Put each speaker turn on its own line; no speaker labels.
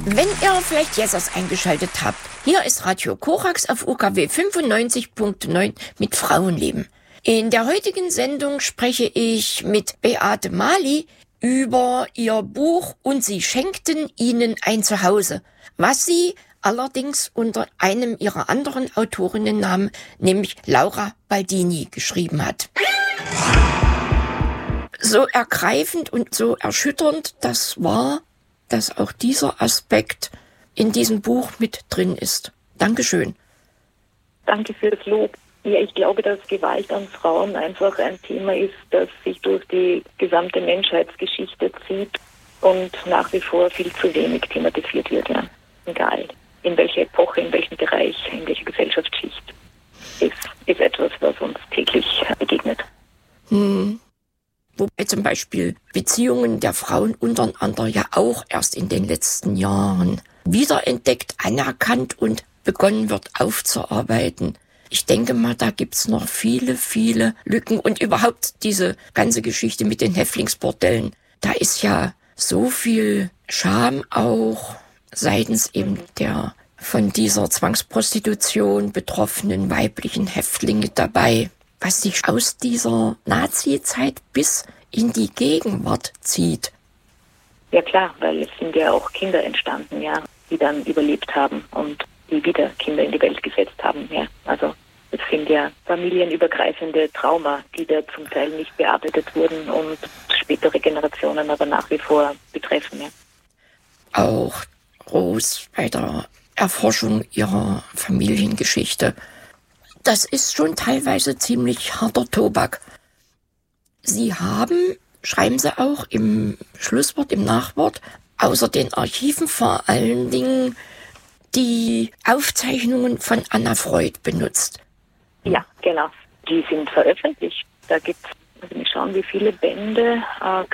Wenn ihr vielleicht jetzt erst eingeschaltet habt, hier ist Radio Korax auf UKW 95.9 mit Frauenleben. In der heutigen Sendung spreche ich mit Beate Mali über ihr Buch Und sie schenkten ihnen ein Zuhause, was sie allerdings unter einem ihrer anderen Autorinnennamen, nämlich Laura Baldini, geschrieben hat. So ergreifend und so erschütternd das war, dass auch dieser Aspekt in diesem Buch mit drin ist. Dankeschön.
Danke für das Lob. Ja, ich glaube, dass Gewalt an Frauen einfach ein Thema ist, das sich durch die gesamte Menschheitsgeschichte zieht und nach wie vor viel zu wenig thematisiert wird. Ja. Egal, in welcher Epoche, in welchem Bereich, in welcher Gesellschaftsschicht, ist etwas, was uns täglich begegnet.
Wobei zum Beispiel Beziehungen der Frauen untereinander ja auch erst in den letzten Jahren wiederentdeckt, anerkannt und begonnen wird aufzuarbeiten. Ich denke mal, da gibt's noch viele, viele Lücken und überhaupt diese ganze Geschichte mit den Häftlingsbordellen. Da ist ja so viel Scham auch seitens eben der von dieser Zwangsprostitution betroffenen weiblichen Häftlinge dabei, was sich aus dieser Nazi-Zeit bis in die Gegenwart zieht.
Ja klar, weil es sind ja auch Kinder entstanden, ja, die dann überlebt haben und die wieder Kinder in die Welt gesetzt haben. Ja. Also es sind ja familienübergreifende Trauma, die da zum Teil nicht bearbeitet wurden und spätere Generationen aber nach wie vor betreffen. Ja.
Auch Rose bei der Erforschung ihrer Familiengeschichte. Das ist schon teilweise ziemlich harter Tobak. Sie haben, schreiben Sie auch im Schlusswort, im Nachwort, außer den Archiven vor allen Dingen die Aufzeichnungen von Anna Freud benutzt.
Ja, genau. Die sind veröffentlicht. Da gibt's, also wir schauen, wie viele Bände